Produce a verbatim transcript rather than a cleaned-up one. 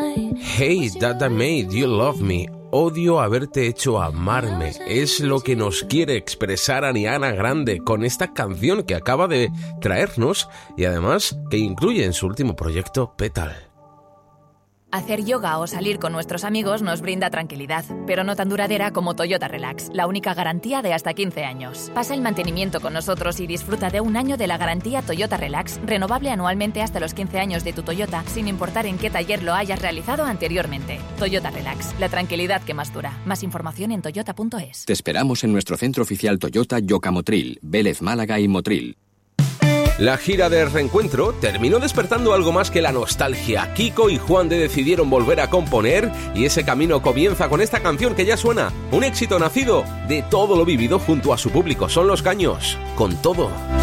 Hey, that I made you love me. Odio haberte hecho amarme. Es lo que nos quiere expresar Ariana Grande con esta canción que acaba de traernos y además que incluye en su último proyecto Petal. Hacer yoga o salir con nuestros amigos nos brinda tranquilidad, pero no tan duradera como Toyota Relax, la única garantía de hasta quince años. Pasa el mantenimiento con nosotros y disfruta de un año de la garantía Toyota Relax, renovable anualmente hasta los quince años de tu Toyota, sin importar en qué taller lo hayas realizado anteriormente. Toyota Relax, la tranquilidad que más dura. Más información en toyota punto es. Te esperamos en nuestro centro oficial Toyota Yoka Motril, Vélez Málaga y Motril. La gira de reencuentro terminó despertando algo más que la nostalgia. Kiko y Juan de decidieron volver a componer y ese camino comienza con esta canción que ya suena, un éxito nacido de todo lo vivido junto a su público. Son Los Caños, Con Todo.